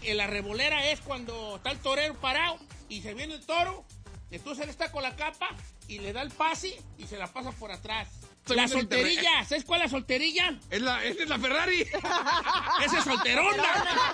la revolera es cuando está el torero parado y se viene el toro, entonces él está con la capa y le da el pase y se la pasa por atrás. La solterilla, ¿sabes cuál es la solterilla? Es la Ferrari. Esa es solterona.